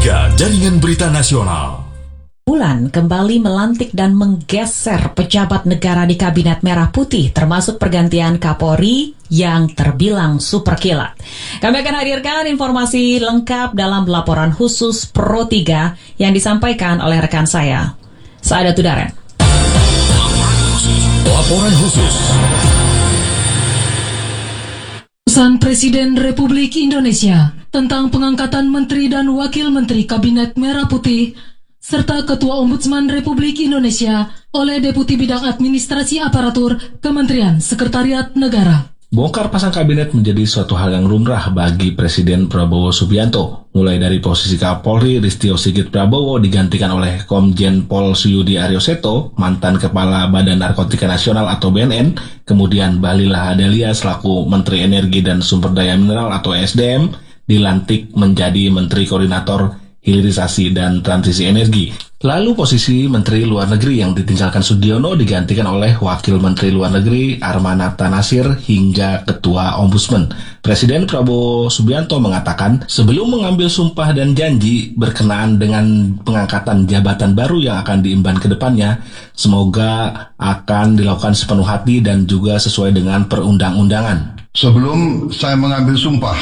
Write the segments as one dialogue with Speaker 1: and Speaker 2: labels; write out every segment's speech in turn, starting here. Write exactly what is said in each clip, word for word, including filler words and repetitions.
Speaker 1: tiga Jaringan Berita Nasional.
Speaker 2: Bulan kembali melantik dan menggeser pejabat negara di Kabinet Merah Putih, termasuk pergantian Kapolri yang terbilang super kilat. Kami akan hadirkan informasi lengkap dalam laporan khusus Pro tiga yang disampaikan oleh rekan saya, Saada Tudaren.
Speaker 1: Laporan khusus.
Speaker 3: Keputusan Presiden Republik Indonesia tentang pengangkatan Menteri dan Wakil Menteri Kabinet Merah Putih serta Ketua Ombudsman Republik Indonesia oleh Deputi Bidang Administrasi Aparatur Kementerian Sekretariat Negara.
Speaker 4: Bongkar pasang kabinet menjadi suatu hal yang lumrah bagi Presiden Prabowo Subianto. Mulai dari posisi Kapolri Listio Sigit Prabowo digantikan oleh Komjen Pol Suyudi Aryoseto, mantan Kepala Badan Narkotika Nasional atau B N N, kemudian Bahlil Lahadalia selaku Menteri Energi dan Sumber Daya Mineral atau S D M, dilantik menjadi Menteri Koordinator Hilirisasi dan Transisi Energi. Lalu posisi Menteri Luar Negeri yang ditinggalkan Sudiono digantikan oleh Wakil Menteri Luar Negeri Armanata Nasir hingga Ketua Ombudsman. Presiden Prabowo Subianto mengatakan sebelum mengambil sumpah dan janji berkenaan dengan pengangkatan jabatan baru yang akan diemban ke depannya, semoga akan dilakukan sepenuh hati dan juga sesuai dengan perundang-undangan.
Speaker 5: Sebelum saya mengambil sumpah,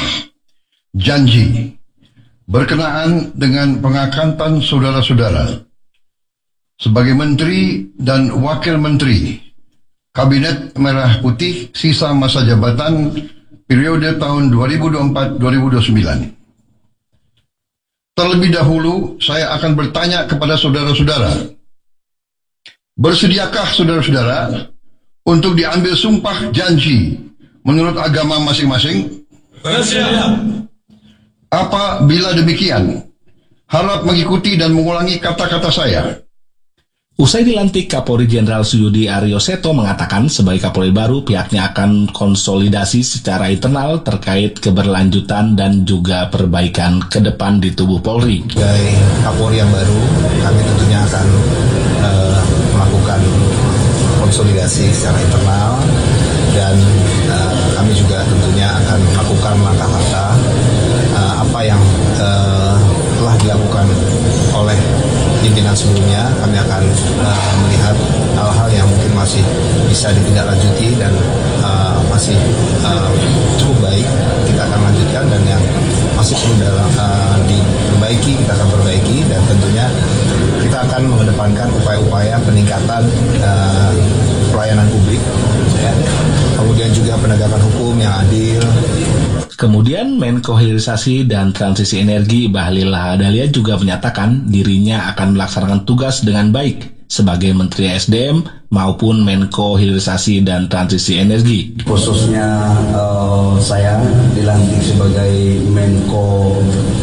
Speaker 5: janji berkenaan dengan pengangkatan saudara-saudara sebagai Menteri dan Wakil Menteri Kabinet Merah Putih sisa masa jabatan periode tahun dua ribu dua puluh empat sampai dua ribu dua puluh sembilan. Terlebih dahulu saya akan bertanya kepada saudara-saudara, bersediakah saudara-saudara untuk diambil sumpah janji menurut agama masing-masing?
Speaker 6: Bersedia.
Speaker 5: Apabila demikian, harap mengikuti dan mengulangi kata-kata saya.
Speaker 4: Usai dilantik, Kapolri Jenderal Suyudi Aryoseto mengatakan sebagai Kapolri baru pihaknya akan konsolidasi secara internal terkait keberlanjutan dan juga perbaikan ke depan di tubuh Polri.
Speaker 7: Sebagai Kapolri yang baru, kami tentunya akan uh, melakukan konsolidasi secara internal dan uh, kami juga tentunya akan melakukan langkah-langkah uh, apa yang uh, telah dilakukan oleh pimpinan sebelumnya. Kami akan uh, melihat hal-hal yang mungkin masih bisa ditindaklanjuti dan uh, masih uh, cukup baik, kita akan lanjutkan, dan yang masih perlu dalam, uh, diperbaiki kita akan perbaiki, dan tentunya kita akan mengedepankan upaya-upaya peningkatan uh, pelayanan publik, ya. Kemudian juga penegakan hukum yang adil.
Speaker 4: Kemudian Menko Hilirisasi dan Transisi Energi Bahlil Lahadalia juga menyatakan dirinya akan melaksanakan tugas dengan baik sebagai Menteri S D M maupun Menko Hilirisasi dan Transisi Energi.
Speaker 8: Khususnya uh, saya dilantik sebagai Menko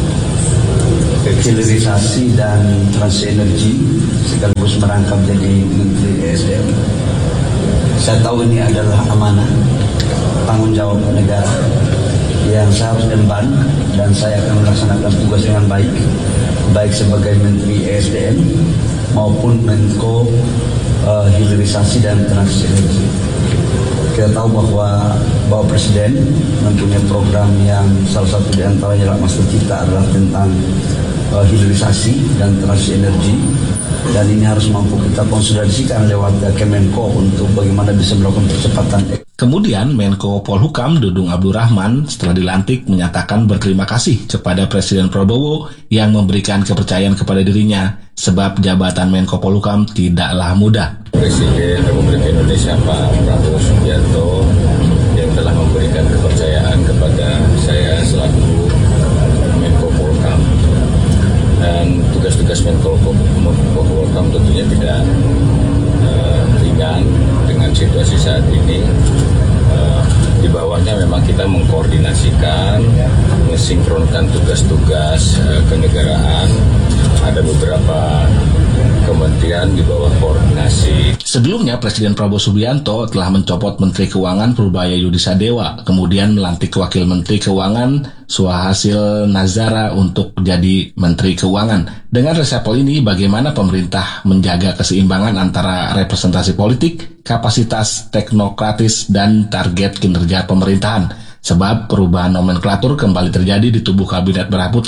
Speaker 8: Hilirisasi dan Transisi Energi sekaligus merangkap jadi Menteri S D M. Saya tahu ini adalah amanah, tanggung jawab negara yang saya harus emban, dan saya akan melaksanakan tugas dengan baik, baik sebagai Menteri E S D M maupun Menko uh, Hilirisasi dan Transisi Energi. Kita tahu bahwa Bapak Presiden mempunyai program yang salah satu di antaranya adalah master kita adalah tentang uh, hilirisasi dan transisi energi, dan ini harus mampu kita konsolidasikan lewat Kemenko untuk bagaimana bisa melakukan percepatan.
Speaker 4: Kemudian Menko Polhukam Dudung Abdurrahman setelah dilantik menyatakan berterima kasih kepada Presiden Prabowo yang memberikan kepercayaan kepada dirinya, sebab jabatan Menko Polhukam tidaklah mudah.
Speaker 6: Presiden Republik Indonesia Pak Prabowo Subianto yang telah memberikan kepercayaan kepada saya selaku Menko Polhukam, dan tugas-tugas Menko Polhukam tentunya tidak uh, ringan dengan situasi saat ini. Uh, di bawahnya memang kita mengkoordinasikan, mensinkronkan tugas-tugas uh, kenegaraan. Ada beberapa kementerian di bawah koordinasi.
Speaker 4: Sebelumnya, Presiden Prabowo Subianto telah mencopot Menteri Keuangan Purbaya Yudisadewa, kemudian melantik Wakil Menteri Keuangan Suhasil Nazara untuk menjadi Menteri Keuangan. Dengan reshuffle ini, bagaimana pemerintah menjaga keseimbangan antara representasi politik, kapasitas teknokratis, dan target kinerja pemerintahan? Sebab perubahan nomenklatur kembali terjadi di tubuh Kabinet Merah Putih.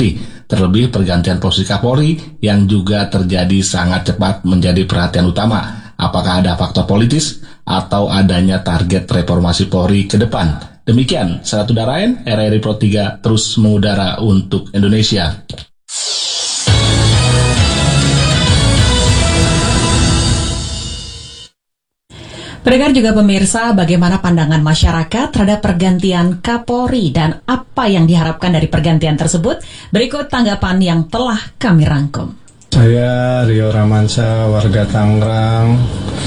Speaker 4: Terlebih pergantian posisi Kapolri yang juga terjadi sangat cepat menjadi perhatian utama. Apakah ada faktor politis atau adanya target reformasi Polri ke depan? Demikian, Saudara Udarain, R R I Pro tiga terus mengudara untuk Indonesia.
Speaker 2: Pendengar juga pemirsa, bagaimana pandangan masyarakat terhadap pergantian Kapolri dan apa yang diharapkan dari pergantian tersebut? Berikut tanggapan yang telah kami rangkum.
Speaker 9: Saya Rio Ramansyah, warga Tangerang.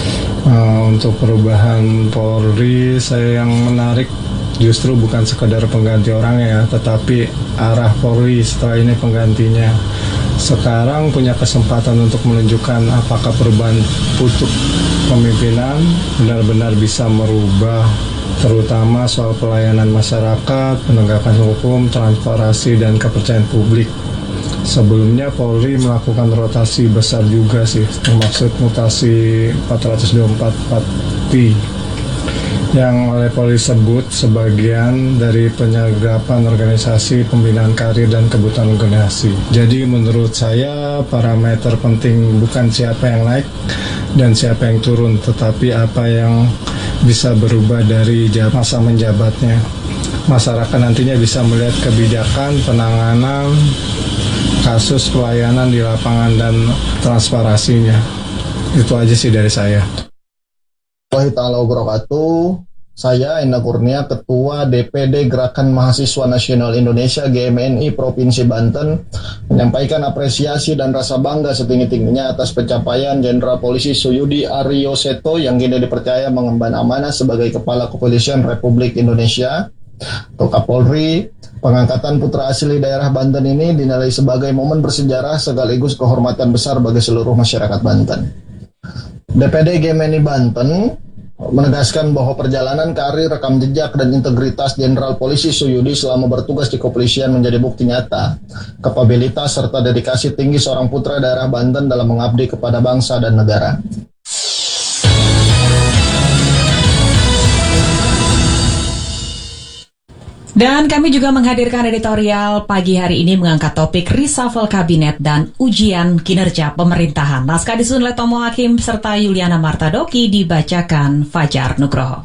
Speaker 9: Uh, untuk perubahan Polri, saya yang menarik justru bukan sekadar pengganti orang ya, tetapi arah Polri setelah ini penggantinya. Sekarang punya kesempatan untuk menunjukkan apakah perubahan putuk pemimpinan benar-benar bisa merubah, terutama soal pelayanan masyarakat, penegakan hukum, transparansi, dan kepercayaan publik. Sebelumnya Polri melakukan rotasi besar juga sih, termasuk mutasi empat ratus dua puluh empat empat P yang oleh Polri sebut sebagian dari penyergapan organisasi, pembinaan karir, dan kebutuhan organisasi. Jadi menurut saya parameter penting bukan siapa yang naik dan siapa yang turun, tetapi apa yang bisa berubah dari masa menjabatnya. Masyarakat nantinya bisa melihat kebijakan, penanganan kasus, pelayanan di lapangan, dan transparansinya. Itu aja sih dari saya.
Speaker 10: Waalaikumsalam wabarakatuh. Saya Enda Kurnia, Ketua D P D Gerakan Mahasiswa Nasional Indonesia G M N I Provinsi Banten, menyampaikan apresiasi dan rasa bangga setinggi-tingginya atas pencapaian Jenderal Polisi Suyudi Arioseto yang kini dipercaya mengemban amanah sebagai Kepala Kepolisian Republik Indonesia atau Kapolri. Pengangkatan putra asli daerah Banten ini dinilai sebagai momen bersejarah sekaligus kehormatan besar bagi seluruh masyarakat Banten. D P D G M N I Banten menegaskan bahwa perjalanan karir, rekam jejak, dan integritas Jenderal Polisi Suyudi selama bertugas di kepolisian menjadi bukti nyata kapabilitas serta dedikasi tinggi seorang putra daerah Banten dalam mengabdi kepada bangsa dan negara.
Speaker 2: Dan kami juga menghadirkan editorial pagi hari ini mengangkat topik reshuffle kabinet dan ujian kinerja pemerintahan. Naskah disusun oleh Tomo Hakim serta Yuliana Martadoki, dibacakan Fajar Nugroho.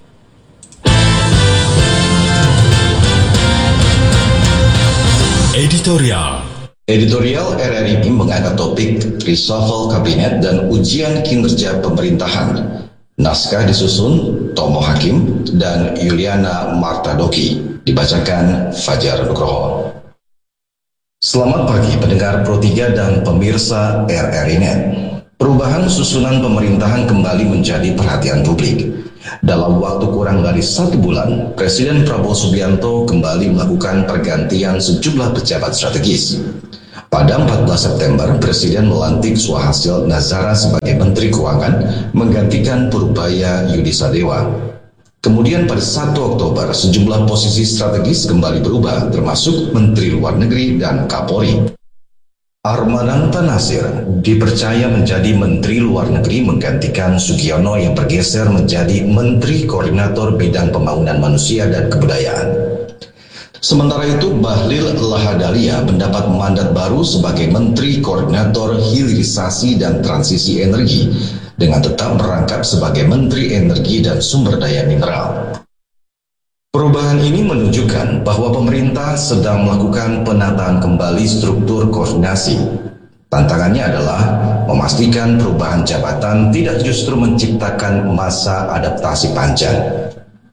Speaker 1: Editorial.
Speaker 11: Editorial R R I mengangkat topik reshuffle kabinet dan ujian kinerja pemerintahan. Naskah disusun Tomo Hakim dan Yuliana Martadoki. Dibacakan Fajar Nugroho. Selamat pagi pendengar Pro tiga dan pemirsa R R I Net. Perubahan susunan pemerintahan kembali menjadi perhatian publik. Dalam waktu kurang dari satu bulan, Presiden Prabowo Subianto kembali melakukan pergantian sejumlah pejabat strategis. Pada empat belas September, Presiden melantik Suhasil Nazara sebagai Menteri Keuangan, menggantikan Purbaya Yudi Sadewa. Kemudian pada satu Oktober, sejumlah posisi strategis kembali berubah, termasuk Menteri Luar Negeri dan Kapolri. Armananta Nasir dipercaya menjadi Menteri Luar Negeri menggantikan Sugiono yang bergeser menjadi Menteri Koordinator Bidang Pembangunan Manusia dan Kebudayaan. Sementara itu, Bahlil Lahadalia mendapat mandat baru sebagai Menteri Koordinator Hilirisasi dan Transisi Energi, dengan tetap merangkap sebagai Menteri Energi dan Sumber Daya Mineral. Perubahan ini menunjukkan bahwa pemerintah sedang melakukan penataan kembali struktur koordinasi. Tantangannya adalah memastikan perubahan jabatan tidak justru menciptakan masa adaptasi panjang.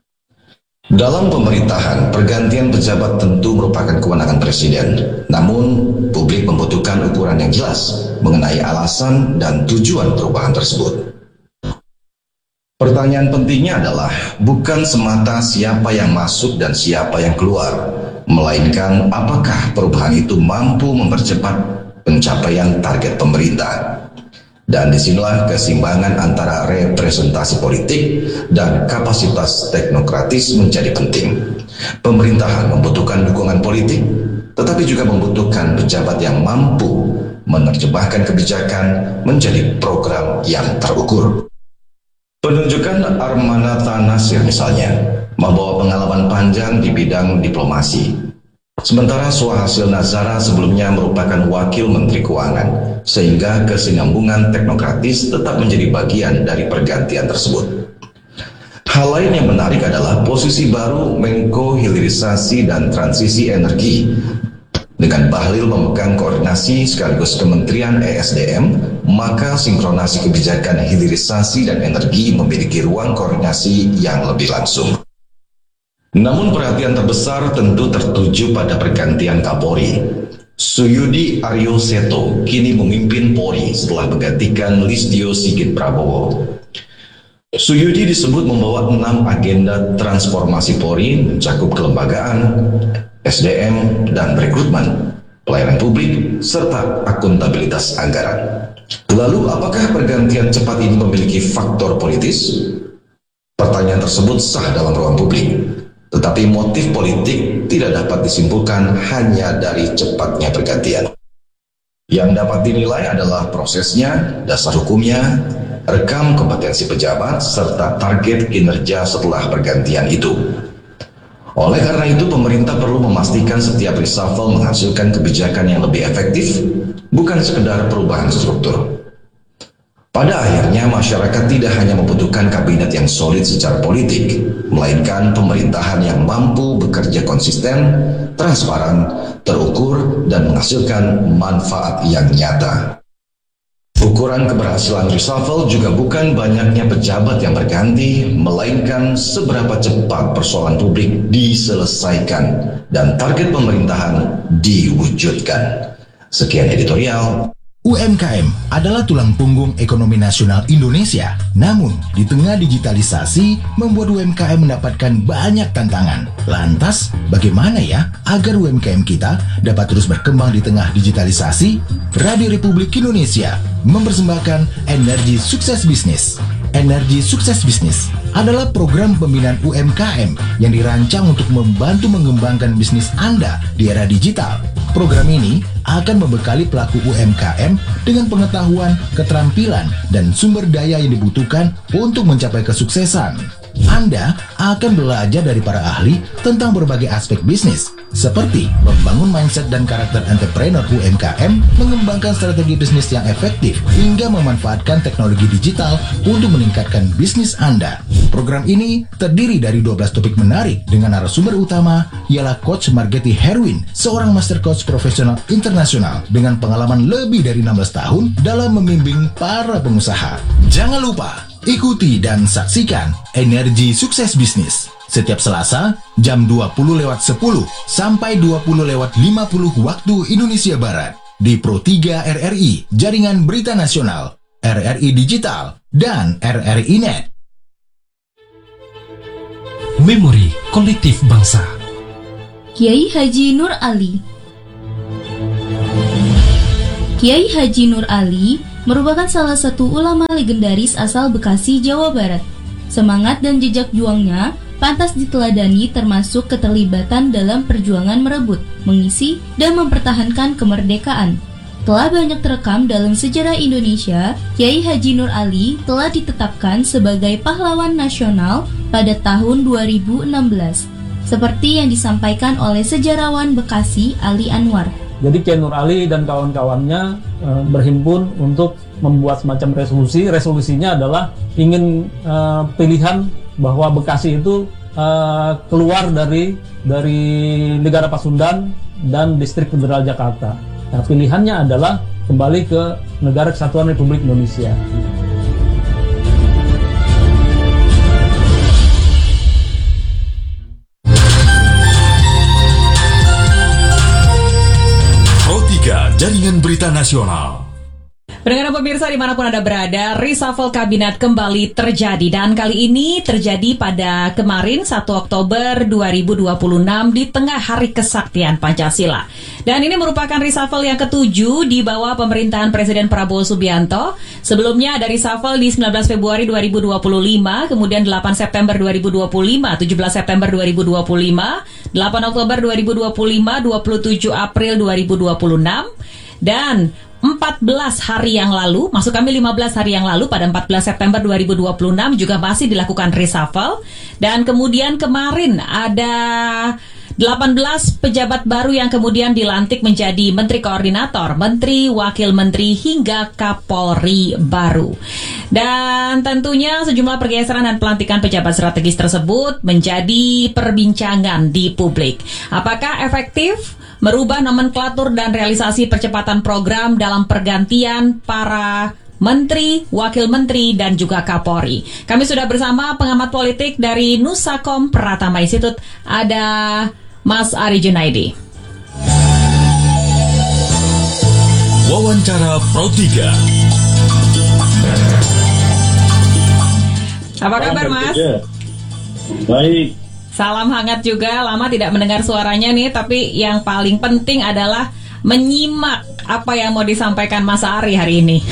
Speaker 11: Dalam pemerintahan, pergantian pejabat tentu merupakan kewenangan Presiden. Namun, publik membutuhkan ukuran yang jelas mengenai alasan dan tujuan perubahan tersebut. Pertanyaan pentingnya adalah bukan semata siapa yang masuk dan siapa yang keluar, melainkan apakah perubahan itu mampu mempercepat pencapaian target pemerintah. Dan disinilah keseimbangan antara representasi politik dan kapasitas teknokratis menjadi penting. Pemerintahan membutuhkan dukungan politik, tetapi juga membutuhkan pejabat yang mampu menerjemahkan kebijakan menjadi program yang terukur. Penunjukan Armanata Nasir misalnya membawa pengalaman panjang di bidang diplomasi. Sementara Suhasil Nazara sebelumnya merupakan Wakil Menteri Keuangan, sehingga kesinambungan teknokratis tetap menjadi bagian dari pergantian tersebut. Hal lain yang menarik adalah posisi baru Menko Hilirisasi dan Transisi Energi. Dengan Bahlil memegang koordinasi sekaligus Kementerian E S D M, maka sinkronasi kebijakan hilirisasi dan energi memiliki ruang koordinasi yang lebih langsung. Namun perhatian terbesar tentu tertuju pada pergantian Kapolri. Suyudi Aryo Seto kini memimpin Polri setelah menggantikan Listio Sigit Prabowo. Suyudi disebut membawa enam agenda transformasi Polri mencakup kelembagaan, S D M, dan rekrutmen, pelayanan publik, serta akuntabilitas anggaran. Lalu apakah pergantian cepat ini memiliki faktor politis? Pertanyaan tersebut sah dalam ruang publik. Tetapi motif politik tidak dapat disimpulkan hanya dari cepatnya pergantian. Yang dapat dinilai adalah prosesnya, dasar hukumnya, rekam kompetensi pejabat, serta target kinerja setelah pergantian itu. Oleh karena itu, pemerintah perlu memastikan setiap reshuffle menghasilkan kebijakan yang lebih efektif, bukan sekedar perubahan struktur. Pada akhirnya, masyarakat tidak hanya membutuhkan kabinet yang solid secara politik, melainkan pemerintahan yang mampu bekerja konsisten, transparan, terukur, dan menghasilkan manfaat yang nyata. Ukuran keberhasilan reshuffle juga bukan banyaknya pejabat yang berganti, melainkan seberapa cepat persoalan publik diselesaikan dan target pemerintahan diwujudkan. Sekian editorial.
Speaker 12: U M K M adalah tulang punggung ekonomi nasional Indonesia. Namun, di tengah digitalisasi, membuat U M K M mendapatkan banyak tantangan. Lantas, bagaimana ya agar U M K M kita dapat terus berkembang di tengah digitalisasi? Radio Republik Indonesia mempersembahkan Energi Sukses Bisnis. Energi Sukses Bisnis adalah program pembinaan U M K M yang dirancang untuk membantu mengembangkan bisnis Anda di era digital. Program ini akan membekali pelaku U M K M dengan pengetahuan, keterampilan, dan sumber daya yang dibutuhkan untuk mencapai kesuksesan. Anda akan belajar dari para ahli tentang berbagai aspek bisnis, seperti membangun mindset dan karakter entrepreneur U M K M, mengembangkan strategi bisnis yang efektif, hingga memanfaatkan teknologi digital untuk meningkatkan bisnis Anda. Program ini terdiri dari dua belas topik menarik dengan narasumber utama ialah Coach Margeti Herwin, seorang master coach profesional internasional dengan pengalaman lebih dari enam belas tahun dalam membimbing para pengusaha. Jangan lupa ikuti dan saksikan Energi Sukses Bisnis setiap Selasa jam dua puluh lewat sepuluh sampai dua puluh lewat lima puluh waktu Indonesia Barat di Pro tiga R R I, Jaringan Berita Nasional, R R I Digital, dan R R I Net.
Speaker 13: Memori Kolektif Bangsa.
Speaker 14: Kiai Haji Nur Ali. Kiai Haji Nur Ali merupakan salah satu ulama legendaris asal Bekasi, Jawa Barat. Semangat dan jejak juangnya pantas diteladani, termasuk keterlibatan dalam perjuangan merebut, mengisi, dan mempertahankan kemerdekaan. Telah banyak terekam dalam sejarah Indonesia, Kiai Haji Nur Ali telah ditetapkan sebagai pahlawan nasional pada tahun dua ribu enam belas, seperti yang disampaikan oleh sejarawan Bekasi Ali Anwar.
Speaker 15: Jadi Kiai Nur Ali dan kawan-kawannya e, berhimpun untuk membuat semacam resolusi. Resolusinya adalah ingin e, pilihan bahwa Bekasi itu e, keluar dari dari negara Pasundan dan Distrik Federal Jakarta. Nah, pilihannya adalah kembali ke Negara Kesatuan Republik Indonesia.
Speaker 1: Jaringan Berita Nasional.
Speaker 2: Pendengar pemirsa dimanapun Anda berada, reshuffle kabinet kembali terjadi. Dan kali ini terjadi pada kemarin satu Oktober dua ribu dua puluh enam di tengah Hari Kesaktian Pancasila. Dan ini merupakan reshuffle yang ketujuh di bawah pemerintahan Presiden Prabowo Subianto. Sebelumnya ada reshuffle di sembilan belas Februari dua ribu dua puluh lima, kemudian delapan September dua ribu dua puluh lima, tujuh belas September dua ribu dua puluh lima, delapan Oktober dua ribu dua puluh lima, dua puluh tujuh April dua ribu dua puluh enam, dan empat belas hari yang lalu, maksud kami lima belas hari yang lalu pada empat belas September dua ribu dua puluh enam juga masih dilakukan reshuffle. Dan kemudian kemarin ada delapan belas pejabat baru yang kemudian dilantik menjadi Menteri Koordinator, Menteri, Wakil Menteri, hingga Kapolri baru. Dan tentunya sejumlah pergeseran dan pelantikan pejabat strategis tersebut menjadi perbincangan di publik. Apakah efektif merubah nomenklatur dan realisasi percepatan program dalam pergantian para Menteri, Wakil Menteri, dan juga Kapolri? Kami sudah bersama pengamat politik dari Nusakom Pratama Institute, ada Mas Ari Junaidi.
Speaker 1: Wawancara Pro tiga.
Speaker 2: Apa kabar, Mas?
Speaker 16: Baik.
Speaker 2: Salam hangat juga, lama tidak mendengar suaranya nih, tapi yang paling penting adalah menyimak apa yang mau disampaikan Mas Ari hari ini.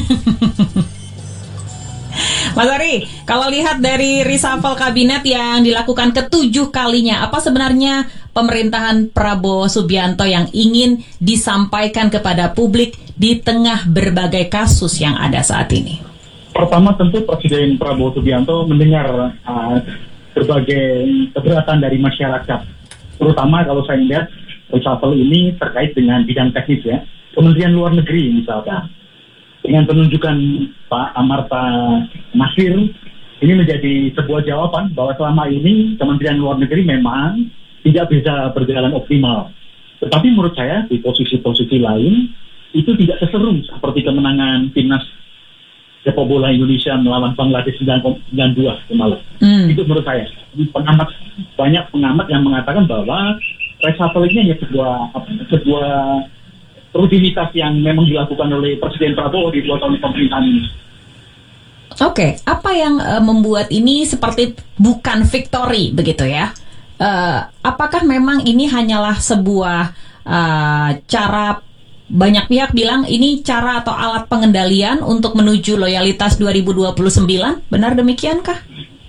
Speaker 2: Mas Ari, kalau lihat dari reshuffle kabinet yang dilakukan ketujuh kalinya, apa sebenarnya pemerintahan Prabowo Subianto yang ingin disampaikan kepada publik di tengah berbagai kasus yang ada saat ini?
Speaker 16: Pertama tentu Presiden Prabowo Subianto mendengar uh, berbagai keberatan dari masyarakat, terutama kalau saya lihat reshuffle ini terkait dengan bidang teknis ya, Kementerian Luar Negeri misalkan, dengan penunjukan Pak Amarta Nasir, ini menjadi sebuah jawaban bahwa selama ini Kementerian Luar Negeri memang tidak bisa berjalan optimal. Tetapi menurut saya di posisi-posisi lain itu tidak seseru seperti kemenangan timnas sepak bola Indonesia melawan Bangladesh sembilan puluh dua kemarin. Hmm. Itu menurut saya. Pengamat, banyak pengamat yang mengatakan bahwa reshuffle ini hanya sebuah apa, sebuah rutinitas yang memang dilakukan oleh Presiden Prabowo di dua tahun pemerintahan ini.
Speaker 2: Oke, okay. Apa yang uh, membuat ini seperti bukan victory begitu ya? Uh, apakah memang ini hanyalah sebuah uh, cara, banyak pihak bilang ini cara atau alat pengendalian untuk menuju loyalitas dua ribu dua puluh sembilan, benar demikiankah?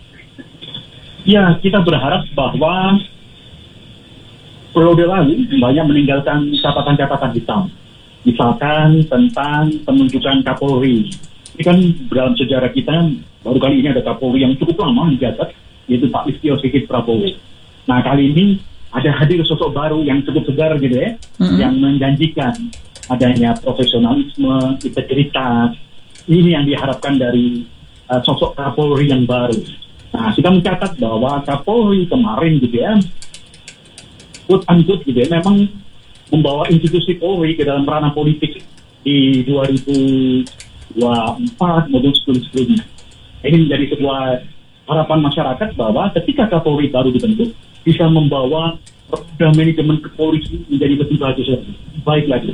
Speaker 16: Ya, kita berharap bahwa periode lalu banyak meninggalkan catatan-catatan hitam. Misalkan tentang penunjukan Kapolri. Ini kan dalam sejarah kita, baru kali ini ada Kapolri yang cukup lama menjabat, yaitu Pak Listio Sigit Prabowo. Nah, kali ini ada hadir sosok baru yang cukup segar gitu ya, mm-hmm. yang menjanjikan adanya profesionalisme, integritas. Ini yang diharapkan dari uh, sosok Kapolri yang baru. Nah, kita mencatat bahwa Kapolri kemarin gitu ya, quote-unquote gitu ya, memang membawa institusi Polri ke dalam ranah politik di dua ribu dua puluh empat maupun sebelum-sebelumnya. Ini menjadi sebuah harapan masyarakat bahwa ketika Kapolri baru dibentuk, bisa membawa roda manajemen kepolisian menjadi lebih bagus lagi, baik lagi.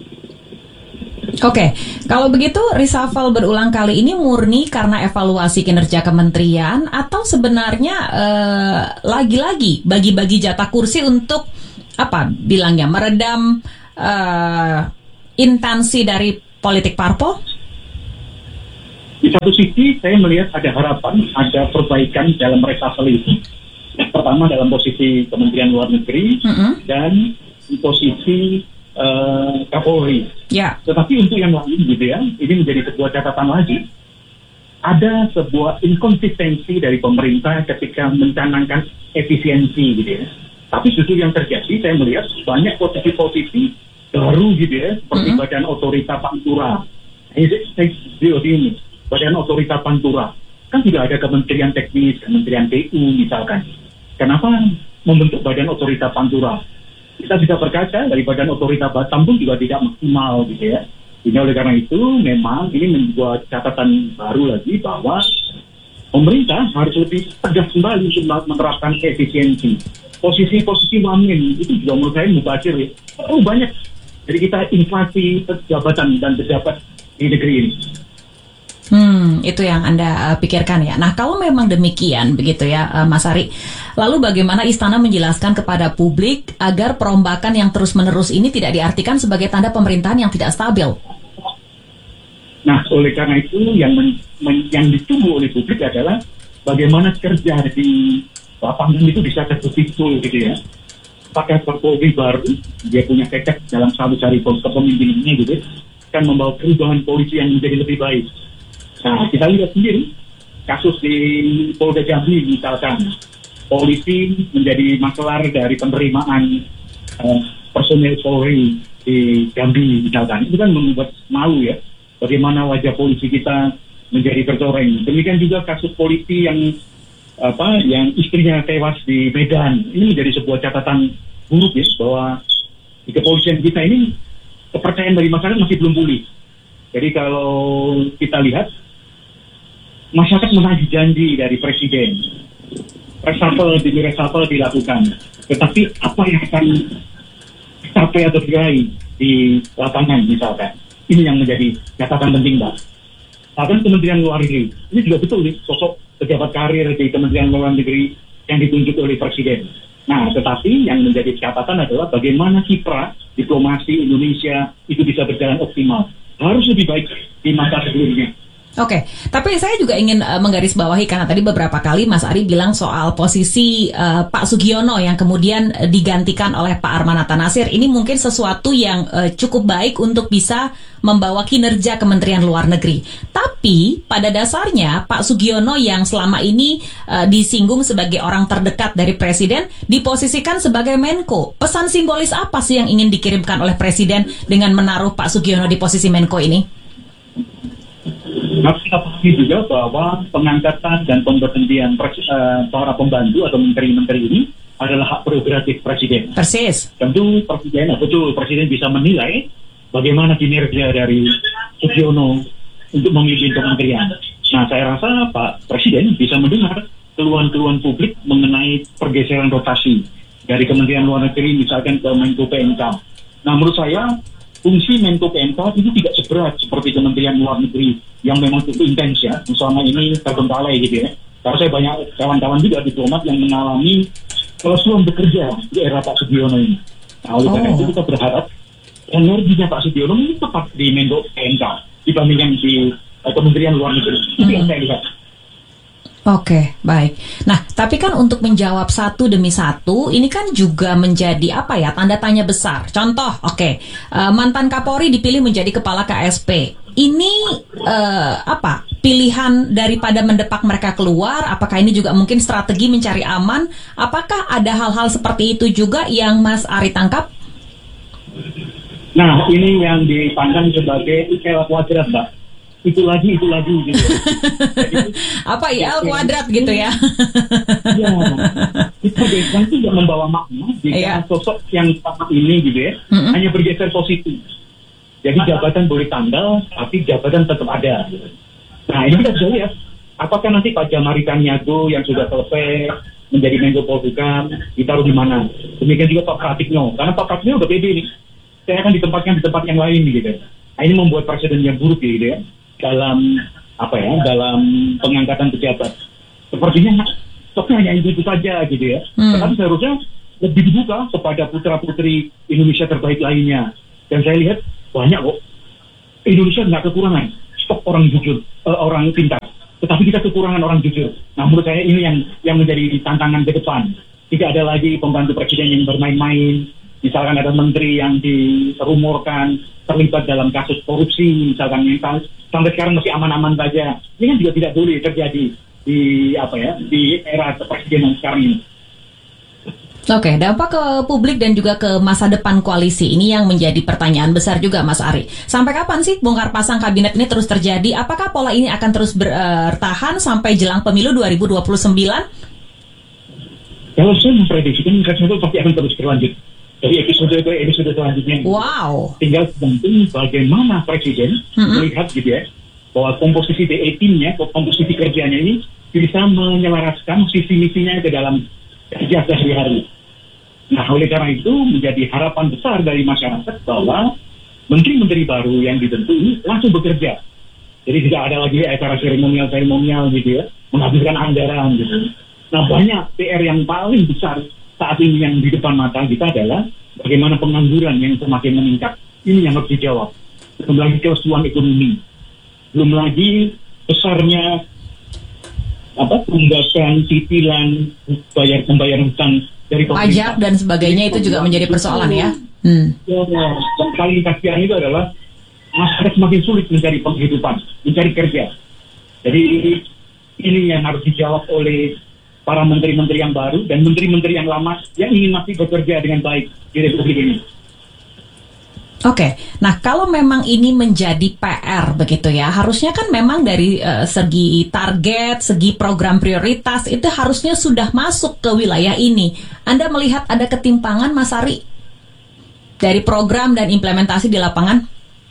Speaker 2: Oke, kalau begitu reshuffle berulang kali ini murni karena evaluasi kinerja kementerian atau sebenarnya eh, lagi-lagi bagi-bagi jatah kursi untuk apa bilangnya meredam eh, intensi dari politik parpol?
Speaker 16: Di satu sisi saya melihat ada harapan, ada perbaikan dalam reshuffle itu. Yang pertama dalam posisi Kementerian Luar Negeri mm-hmm. dan posisi Uh, Kapolri.
Speaker 2: Ya.
Speaker 16: Tetapi untuk yang lain gitu ya, ini menjadi sebuah catatan lagi. Ada sebuah inkonsistensi dari pemerintah ketika mencanangkan efisiensi gitu ya. Tapi justru yang terjadi, saya melihat banyak posisi-posisi baru gitu ya, seperti mm-hmm. Badan Otorita Pantura. Ini Badan Otorita Pantura. Kan juga ada Kementerian Teknis, Kementerian P U misalkan. Kenapa membentuk Badan Otorita Pantura? Kita bisa berkaca dari Badan Otorita Batam pun juga tidak maksimal gitu ya. Ini oleh karena itu memang ini membuat catatan baru lagi bahwa pemerintah harus lebih tegas kembali untuk menerapkan efisiensi. Posisi-posisi wamen itu juga menurut saya mubazir ya. Oh banyak. Jadi kita inflasi jabatan dan pejabat di negeri ini.
Speaker 2: Hmm, itu yang Anda uh, pikirkan ya. Nah, kalau memang demikian begitu ya, uh, Mas Ari. Lalu bagaimana Istana menjelaskan kepada publik agar perombakan yang terus-menerus ini tidak diartikan sebagai tanda pemerintahan yang tidak stabil?
Speaker 16: Nah, oleh karena itu yang men, men, yang ditunggu oleh publik adalah bagaimana kerja di lapangan itu bisa betul-betul gitu ya. Pakai Kapolri baru, dia punya tekad dalam satu hari kepemimpinannya gitu, kan membawa perubahan polisi yang menjadi lebih baik. Nah, kita lihat sendiri kasus di Polda Jambi misalkan, polisi menjadi makelar dari penerimaan uh, personil Polri di Jambi misalkan. Itu kan membuat malu ya, bagaimana wajah polisi kita menjadi tercoreng. Demikian juga kasus polisi yang apa yang istrinya tewas di Medan. Ini menjadi sebuah catatan buruk ya, bahwa di kepolisian kita ini kepercayaan dari masyarakat masih belum pulih. Jadi kalau kita lihat, masyarakat menagih janji dari presiden, reshuffle demi reshuffle dilakukan, tetapi apa yang akan sampai atau diraih di lapangan misalkan, ini yang menjadi catatan penting, Mbak. Bahkan Kementerian Luar Negeri, ini juga betul nih, sosok pejabat karir di Kementerian Luar Negeri yang ditunjuk oleh Presiden. Nah, tetapi yang menjadi catatan adalah bagaimana kiprah diplomasi Indonesia itu bisa berjalan optimal. Harus lebih baik di masa sebelumnya.
Speaker 2: Oke, tapi saya juga ingin uh, menggarisbawahi karena tadi beberapa kali Mas Ari bilang soal posisi uh, Pak Sugiono yang kemudian uh, digantikan oleh Pak Armanata Nasir. Ini mungkin sesuatu yang uh, cukup baik untuk bisa membawa kinerja Kementerian Luar Negeri. Tapi pada dasarnya Pak Sugiono yang selama ini uh, disinggung sebagai orang terdekat dari Presiden diposisikan sebagai Menko. Pesan simbolis apa sih yang ingin dikirimkan oleh Presiden dengan menaruh Pak Sugiono di posisi Menko ini?
Speaker 16: Harus kita pahami juga bahwa pengangkatan dan pemberhentian uh, para pembantu atau menteri-menteri ini adalah hak prerogatif Presiden.
Speaker 2: Persis.
Speaker 16: Tentu Presiden, betul Presiden bisa menilai bagaimana kinerja dari Sugiono untuk memimpin kementerian. Nah, saya rasa Pak Presiden bisa mendengar keluhan-keluhan publik mengenai pergeseran rotasi dari Kementerian Luar Negeri misalkan ke Menko P M K. Nah, menurut saya fungsi Menko P M K itu tidak seberat seperti Kementerian Luar Negeri yang memang cukup intens ya, selama ini terbengkalai gitu ya. Karena saya banyak kawan-kawan juga diplomat yang mengalami kelesuan bekerja di era Pak Sugiono ini. Nah, oleh karena itu kita berharap energinya Pak Sugiono ini tepat di Menko P M K dibandingkan di uh, Kementerian Luar Negeri. Itu yang saya lihat.
Speaker 2: Oke, baik. Nah, tapi kan untuk menjawab satu demi satu, ini kan juga menjadi apa ya, tanda tanya besar. Contoh, oke, uh, mantan Kapolri dipilih menjadi kepala K S P. Ini uh, apa? Pilihan daripada mendepak mereka keluar? Apakah ini juga mungkin strategi mencari aman? Apakah ada hal-hal seperti itu juga yang Mas Ari tangkap?
Speaker 16: Nah, ini yang dipandang sebagai istilah kuadrat, Mbak. Itu lagi, itu lagi gitu. Jadi,
Speaker 2: apa I L kuadrat gitu ya?
Speaker 16: Ya, itu biasanya tidak membawa makna jika yeah. sosok yang sama ini gitu ya, mm-hmm. hanya bergeser posisi. Jadi jabatan boleh tanggal, tapi jabatan tetap ada. Nah, ini kita bisa lihat, apakah nanti Pak Jamari Taniago yang sudah selesai menjadi Menko Polhukam ditaruh di mana? Demikian juga Pak Pratikno, karena Pak Pratikno udah pede nih. Saya akan ditempatkan di tempat yang lain gitu. Nah, ini membuat presiden yang buruk gitu ya. dalam apa ya dalam pengangkatan pejabat. Sepertinya stoknya hanya itu, itu saja gitu ya. Hmm. Tetapi seharusnya lebih dibuka kepada putra-putri Indonesia terbaik lainnya. Dan saya lihat banyak kok. Indonesia nggak kekurangan stok orang jujur, uh, orang pintar. Tetapi kita kekurangan orang jujur. Nah, menurut saya ini yang yang menjadi tantangan ke depan. Tidak ada lagi pembantu presiden yang bermain-main. Misalkan ada menteri yang dirumorkan terlibat dalam kasus korupsi, misalkan yang sampai sekarang masih aman-aman saja. Ini kan juga tidak boleh terjadi di apa ya di era kepresidenan sekarang ini.
Speaker 2: Oke, dampak ke publik dan juga ke masa depan koalisi ini yang menjadi pertanyaan besar juga, Mas Ari. Sampai kapan sih bongkar pasang kabinet ini terus terjadi? Apakah pola ini akan terus bertahan sampai jelang pemilu dua ribu dua puluh sembilan?
Speaker 16: Kalau saya memprediksikan itu pasti akan terus berlanjut. Dari episode ke episode selanjutnya.
Speaker 2: Wow.
Speaker 16: Tinggal tergantung bagaimana presiden mm-hmm. melihat gitu ya, bahwa komposisi D E timnya, komposisi kerjanya ini bisa menyelaraskan visi misinya ke dalam kerja sehari-hari. Nah, oleh karena itu menjadi harapan besar dari masyarakat bahwa menteri-menteri baru yang dibentuk ini langsung bekerja. Jadi tidak ada lagi acara seremonial-seremonial gitu ya, menghabiskan anggaran gitu. Nah, banyak P R yang paling besar saat ini yang di depan mata kita adalah bagaimana pengangguran yang semakin meningkat. Ini yang harus dijawab. Belum lagi kelesuan ekonomi. Belum lagi besarnya apa tunggakan, cicilan, bayar pembayar hutang dari pemerintah.
Speaker 2: Pajak dan sebagainya itu juga menjadi persoalan ya. Hmm.
Speaker 16: Yang paling kasihan itu adalah masyarakat semakin sulit mencari penghidupan, mencari kerja. Jadi ini yang harus dijawab oleh para menteri-menteri yang baru dan menteri-menteri yang lama yang ingin masih bekerja dengan baik di Republik ini.
Speaker 2: Oke, nah kalau memang ini menjadi P R begitu ya, harusnya kan memang dari uh, segi target, segi program prioritas itu harusnya sudah masuk ke wilayah ini. Anda melihat ada ketimpangan, Mas Ari, dari program dan implementasi di lapangan?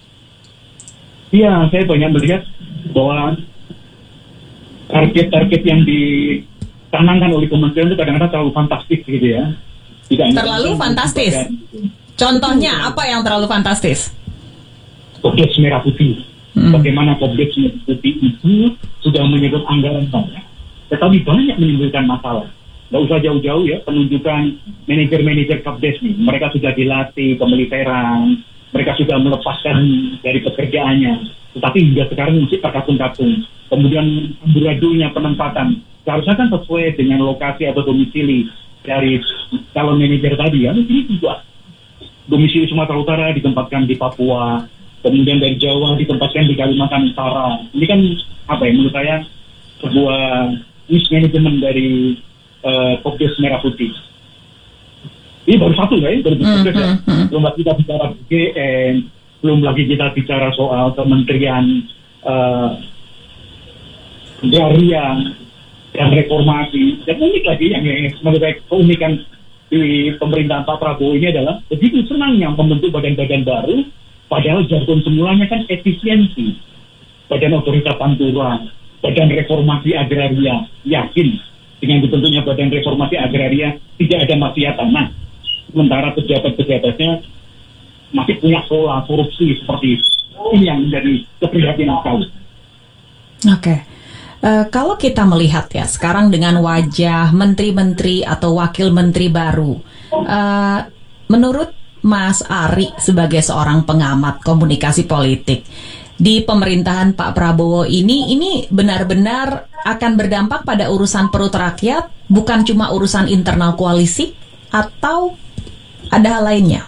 Speaker 16: Iya, saya banyak melihat bahwa target-target yang dicanangkan oleh kementerian itu kadang-kadang terlalu fantastis gitu ya. Tidak
Speaker 2: terlalu fantastis? Contohnya apa yang terlalu fantastis?
Speaker 16: Kodeks Merah Putih. Hmm. Bagaimana Kodeks Merah Putih itu sudah menyebut anggaran banyak, tetapi banyak menimbulkan masalah. Nggak usah jauh-jauh ya, penunjukan manajer-manajer Kabdes nih. Mereka sudah dilatih kemiliteran, mereka sudah melepaskan dari pekerjaannya, tetapi hingga sekarang masih terkatung-katung. Kemudian amburadunya penempatan, seharusnya kan sesuai dengan lokasi atau domisili dari calon manajer tadi ya. Ini juga domisili Sumatera Utara ditempatkan di Papua, kemudian dari Jawa ditempatkan di Kalimantan Utara. Ini kan apa ya, menurut saya sebuah mismanagement dari uh, Kodeks Merah Putih. Ini baru satu ya, baru satu ya. Belum lagi kita bicara B G N, belum lagi kita bicara soal kementerian uh, agraria dan reformasi. Dan unik lagi yang, yang menurut saya keunikan di pemerintahan Pak Prabowo ini adalah begitu senangnya membentuk badan-badan baru, padahal jargon semulanya kan efisiensi. Badan Otorita Pantura, Badan Reformasi Agraria, yakin dengan dibentuknya Badan Reformasi Agraria tidak ada mafia tanah. Sementara pejabat-pejabatnya masih punya pola korupsi seperti itu. Ini yang menjadi keprihatinan sekali.
Speaker 2: Oke. Uh, kalau kita melihat ya sekarang dengan wajah menteri-menteri atau wakil menteri baru, uh, menurut Mas Ari sebagai seorang pengamat komunikasi politik di pemerintahan Pak Prabowo ini, ini benar-benar akan berdampak pada urusan perut rakyat, bukan cuma urusan internal koalisi, atau ada hal lainnya?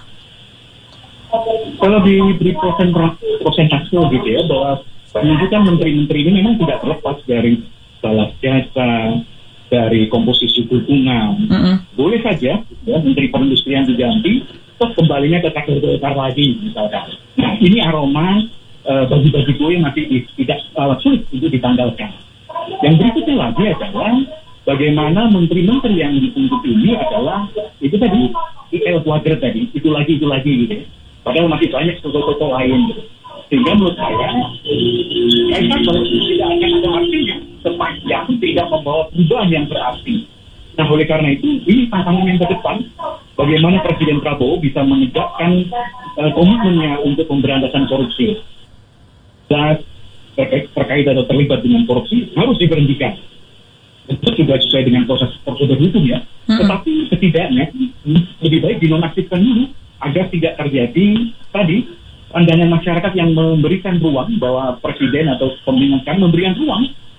Speaker 16: Kalau diberi prosentase gitu ya, bahwa penunjukan menteri-menteri ini memang tidak terlepas dari balas jasa, dari komposisi dukungan. Mm-hmm. Boleh saja ya, menteri perindustrian diganti, terus kembalinya ke kader Golkar lagi misalkan. Nah ini aroma uh, bagi-bagi kue masih tidak uh, sulit untuk ditanggalkan. Yang berikutnya lagi adalah bagaimana menteri-menteri yang ditunjuk ini adalah itu tadi I L kuadrat tadi, itu lagi itu lagi gitu. Padahal masih banyak sosok-sosok lain gitu. Sehingga menurut saya, kayaknya kalau tidak akan ada artinya sepanjang tidak membawa perubahan yang berarti. Nah, oleh karena itu, ini tantangan yang ke depan, bagaimana Presiden Prabowo bisa menegakkan uh, komitmennya untuk pemberantasan korupsi. Dan terkait, terkait atau terlibat dengan korupsi harus diberhentikan. Itu juga sesuai dengan proses prosedur hukum ya. Hmm. Tetapi setidaknya lebih baik dinonaktifkan dulu agar tidak terjadi tadi pandangan masyarakat yang memberikan ruang bahwa presiden atau pemerintahan memberikan ruang